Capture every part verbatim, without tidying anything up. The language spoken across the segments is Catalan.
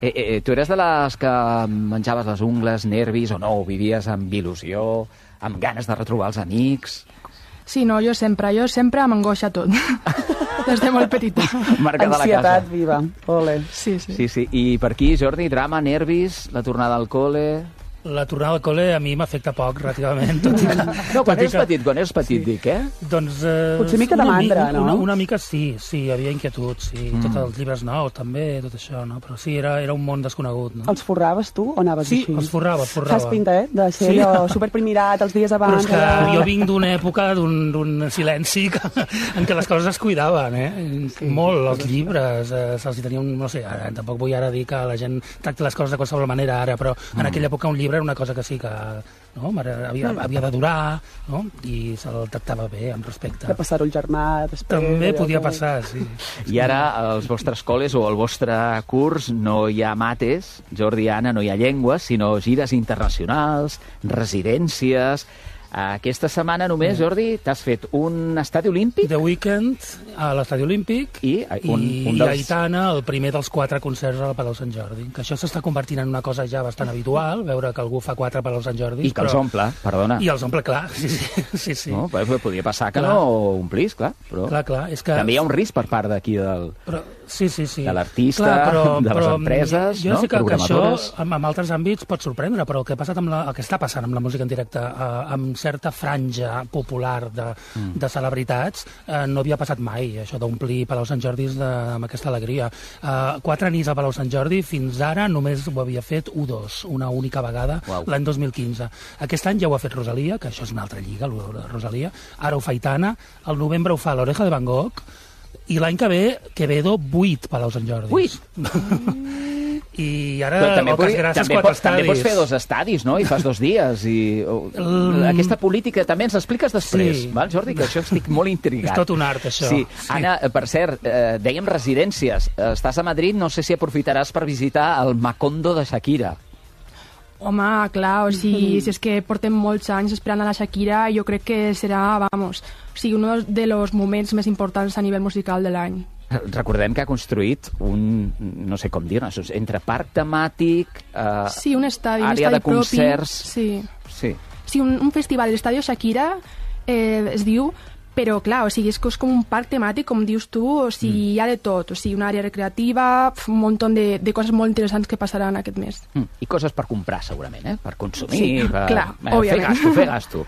Eh, eh, tu eres de les que menjaves les ungles, nervis o no? O vivies amb il·lusió, amb ganes de retrobar els amics? Sí, no, jo sempre, jo sempre m'angoixa tot. Des de molt petita. Marca de la casa. Ansietat viva. Ole. Sí, sí. Sí, sí. I per aquí, Jordi, drama, nervis, la tornada al col·le... La tornada al col·le a mi m'afecta poc, relativament. Tot i que, no, quan eres que... petit, quan eres petit, sí. dic, eh? Doncs... Eh, Potser mica de mandra, una, no? Una, una mica sí, sí, hi havia inquietud, sí. Mm. Tots els llibres nous, també, tot això, no? Però sí, era, era un món desconegut, no? Els forraves tu o anaves sí, així? Sí, els forrava, els forrava. Fas pinta, eh? De ser sí. allò superprimirat els dies abans. Però és que allà... jo vinc d'una època, d'un silenci que, en què les coses es cuidaven, eh? Sí. Molt, els llibres, eh, se'ls hi tenia un... No sé, ara, tampoc vull ara dir que la gent tracta les coses de qualsevol manera ara, però mm. en aquella època un llibre era una cosa que sí que no? havia, havia de durar, no? I se'l tractava bé, amb respecte. De passar-ho el germà després... També podia que... passar, sí. I ara, als vostres col·les o al vostre curs no hi ha mates, Jordi i Anna, no hi ha llengües, sinó gires internacionals, residències... Aquesta setmana només, Jordi, t'has fet un estadi olímpic? The Weeknd a l'estadi olímpic i, un, i, un dels... dels... i Aitana, el primer dels quatre concerts al Palau Sant Jordi. Que això s'està convertint en una cosa ja bastant habitual, veure que algú fa quatre Palau Sant Jordi. I que però... els omple, perdona. I els omple, clar. Sí, sí, sí, sí. No, podria passar que clar. no omplís, clar. Però clar, clar. És que... també hi ha un risc per part d'aquí del... Però... Sí, sí, sí. De l'artista, de les però, empreses, jo no? sé que, que això, programadores... en, en altres àmbits, pot sorprendre, però el que, ha passat amb la, el que està passant amb la música en directe, eh, amb certa franja popular de, mm. de celebritats, eh, no havia passat mai, això d'omplir Palau Sant Jordi de, amb aquesta alegria. Eh, quatre nits al Palau Sant Jordi, fins ara només ho havia fet u dos, una única vegada, wow. l'any dos mil quinze. Aquest any ja ho ha fet Rosalia, que això és una altra lliga, Rosalia, ara ho fa Aitana, al novembre ho fa l'Oreja de Van Gogh, i l'any que ve, Quevedo, vuit Palau Sant Jordi. Vuit? I ara, també, moltes gràcies, també, quatre pots, estadis. també pots fer dos estadis, no? I fas dos dies. I... Um... Aquesta política també ens l'expliques després, sí. val, Jordi? Que això estic molt intrigat. És tot un art, això. Sí. sí. Anna, per cert, eh, dèiem residències. Estàs a Madrid, no sé si aprofitaràs per visitar el Macondo de Shakira. Home, clar, o sigui, mm. si és que portem molts anys esperant a la Shakira, jo crec que serà, vamos, o sigui, un dels moments més importants a nivell musical de l'any. Recordem que ha construït un, no sé com dir-ne, entre parc temàtic, eh, sí, un estadi, àrea un estadi de concerts... Propi, sí. Sí. Sí, un, un festival, l'Estadio Shakira, eh, es diu, però clar, o sigui, és, és com un parc temàtic, com dius tu, o sigui, mm. hi ha de tot, o sigui, una àrea recreativa, un munt de, de coses molt interessants que passaran aquest mes. Mm. I coses per comprar, segurament, eh? Per consumir, sí, per clar, eh, fer gasto, fer gasto.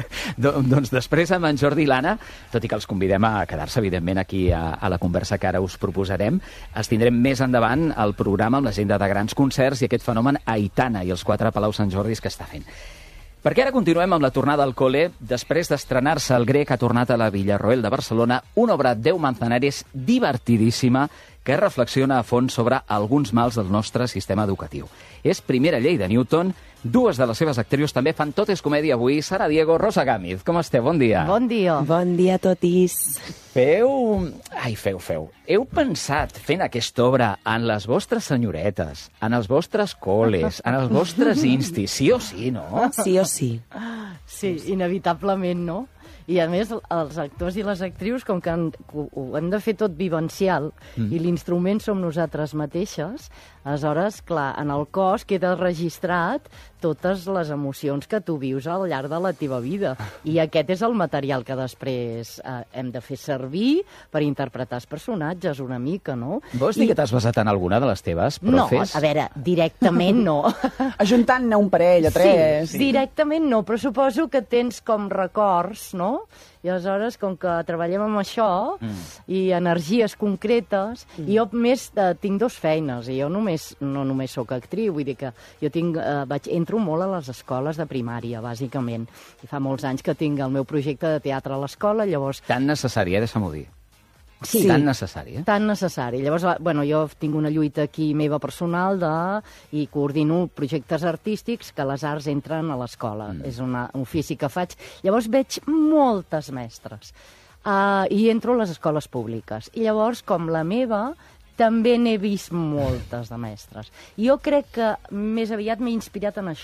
Doncs després amb en Jordi i l'Anna, tot i que els convidem a quedar-se, evidentment, aquí a, a la conversa que ara us proposarem, els tindrem més endavant al programa amb l'agenda de grans concerts i aquest fenomen Aitana i els quatre Palau Sant Jordis que està fent. Perquè ara continuem amb la tornada al col·le. Després d'estrenar-se el Grec ha tornat a la Villarroel de Barcelona una obra Deu Manzanares divertidíssima que reflexiona a fons sobre alguns mals del nostre sistema educatiu. És Primera llei de Newton. Dues de les seves actrius també fan Tot és comèdia avui. Sara Diego, Rosa Gámez. Com esteu? Bon dia. Bon dia. Bon dia, totis. Feu... Ai, feu, feu. Heu pensat, fent aquesta obra, en les vostres senyoretes, en els vostres col·les, en els vostres instis, sí o sí, no? Sí o sí. Sí, inevitablement, no? I a més, els actors i les actrius, com que han, ho han de fer tot vivencial, mm. i l'instrument som nosaltres mateixes, aleshores, clar, en el cos queda registrat totes les emocions que tu vius al llarg de la teva vida. I aquest és el material que després eh, hem de fer servir per interpretar els personatges una mica, no? Vols dir I... que t'has basat en alguna de les teves No, profes? a veure, directament no. Ajuntant-ne un parell o tres. Sí, sí, directament no, però suposo que tens com records, no? I aleshores, com que treballem amb això, mm. i energies concretes, mm. i jo més eh, tinc dos feines, i jo només, no només sóc actriu, vull dir que jo tinc, eh, vaig, entro molt a les escoles de primària, bàsicament. I fa molts anys que tinc el meu projecte de teatre a l'escola, llavors... Tan necessari, eh, deixa'm-ho dir. Sí, tan necessari, eh? Tan necessari. Llavors, bueno, jo tinc una lluita aquí meva personal de, i coordino projectes artístics que les arts entren a l'escola. Mm. És una, un ofici que faig. Llavors veig moltes mestres uh, i entro a les escoles públiques. I llavors, com la meva, també n'he vist moltes de mestres. I jo crec que més aviat m'he inspirat en això,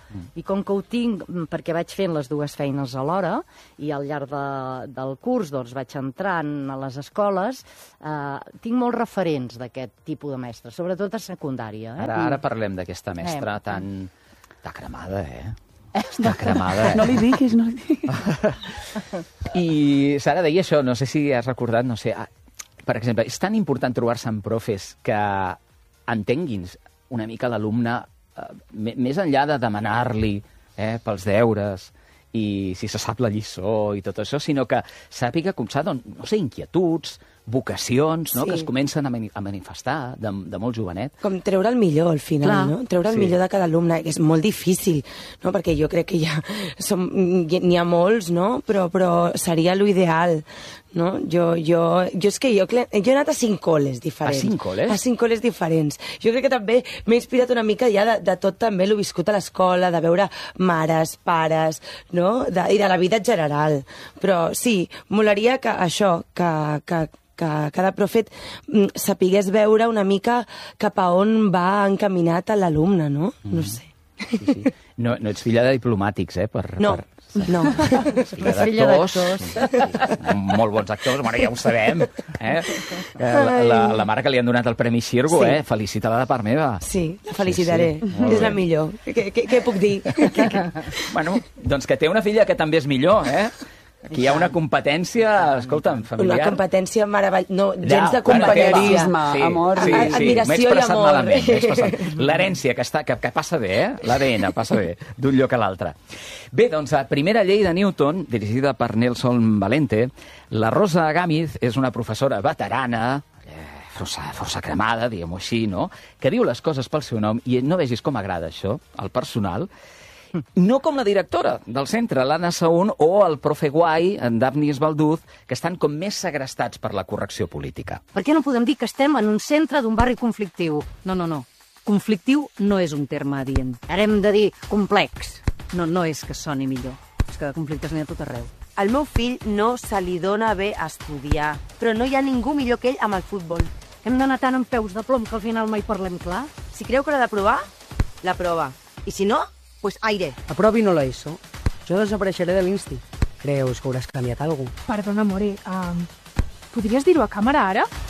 I com que ho tinc, perquè vaig fent les dues feines alhora, i al llarg de, del curs doncs, vaig entrant a les escoles, eh, tinc molts referents d'aquest tipus de mestres, sobretot a secundària. Eh? Ara, ara parlem d'aquesta mestra Eh. tan... Està cremada, eh? Està cremada, eh? No li diguis, no li diguis. I Sara deia això, no sé si has recordat, no sé, ah, per exemple, és tan important trobar-se amb profes que entenguin una mica l'alumne, eh, més enllà de demanar-li eh, pels deures i si se sap la lliçó i tot això, sinó que sàpiga com s'ha, doncs, no sé, inquietuds, vocacions, no?, Sí. que es comencen a, mani a manifestar de, de molt jovenet. Com treure el millor, al final, Clar. no? Treure el Sí. millor de cada alumne, que és molt difícil, no? Perquè jo crec que ja som, n'hi ha molts, no? Però, però seria l'ideal, no? Jo, jo, jo és que jo, jo he anat a cinc col·les diferents. A cinc col·les? A cinc col·les diferents. Jo crec que també m'he inspirat una mica ja de, de tot també l'ho viscut a l'escola, de veure mares, pares, no? De, i de la vida en general. Però sí, molaria que això, que, que que cada profet mm, sapigués veure una mica cap a on va encaminat a l'alumne, no? Mm. No sé. Sí, sí. No, no ets filla de diplomàtics, eh? Per, No, per... no. Filla Filla d'actors, sí, molt bons actors, bueno, ja ho sabem. Eh? La, la, la mare que li han donat el Premi Xirgo, Sí. eh? Felicita-la de part meva. Sí, la felicitaré. Sí, sí. Molt És la bé. millor. Què, què, què puc dir? Bueno, doncs que té una filla que també és millor, eh? Aquí hi ha una competència, escolta'm, familiar. Una competència meravellosa. No, Ja, gens de bueno, companyerisme. companyerisme, amor. Sí, sí, sí. Admiració M'he i expressat amor. malament. m'he expressat. L'herència, que, està, que, que passa bé, eh? L'A D N passa bé, d'un lloc a l'altre. Bé, doncs, la primera llei de Newton, dirigida per Nelson Valente, la Rosa Gámez és una professora veterana, eh, força, força cremada, diguem-ho així, no?, que diu les coses pel seu nom, i no vegis com agrada això, al personal, no com la directora del centre, l'Anna Saún, o el profe Guai, en Daphnis Balduz, que estan com més segrestats per la correcció política. Per què no podem dir que estem en un centre d'un barri conflictiu? No, no, no. Conflictiu no és un terme adient. Ara hem de dir complex. No, no és que soni millor. És que de conflictes n'hi ha tot arreu. Al meu fill no se li dona bé estudiar, però no hi ha ningú millor que ell amb el futbol. Hem d'anar tan amb peus de plom que al final mai parlem clar? Si creu que l'ha de provar, la prova. I si no, pues aire. Aprovi no la ESO. Jo desapareixeré de l'Insti. Creus que hauràs canviat alguna cosa? Perdona, More, um, podries dir-ho a càmera ara?